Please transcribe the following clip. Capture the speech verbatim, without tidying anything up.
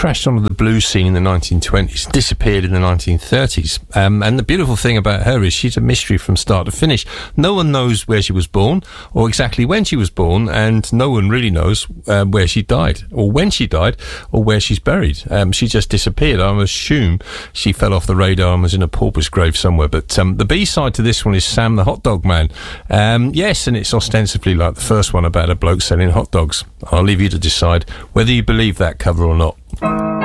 crashed onto the blues scene in the nineteen twenties, disappeared in the nineteen thirties. Um, and the beautiful thing about her is she's a mystery from start to finish. No one knows where she was born or exactly when she was born, and no one really knows uh, where she died or when she died or where she's buried. Um, she just disappeared. I assume she fell off the radar and was in a pauper's grave somewhere. But um, the B-side to this one is Sam the Hot Dog Man. Um, yes, and it's ostensibly like the first one about a bloke selling hot dogs. I'll leave you to decide whether you believe that cover or not.